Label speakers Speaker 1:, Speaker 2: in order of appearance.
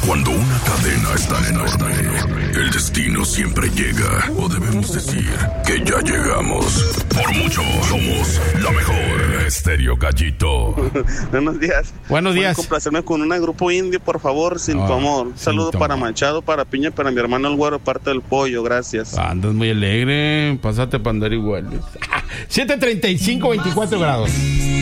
Speaker 1: Cuando una cadena es tan enorme, el destino siempre llega. O debemos decir que ya llegamos. Por mucho, somos la mejor. Estéreo Gallito.
Speaker 2: Buenos días.
Speaker 3: Buenos días.
Speaker 2: ¿Pueden complacerme con un grupo indio, por favor? Sin tu amor. Un saludo para Machado, para Piña, para mi hermano el Güero, parte del Pollo. Gracias.
Speaker 3: Andas muy alegre. Pásate para andar igual. 7:35, 24 grados.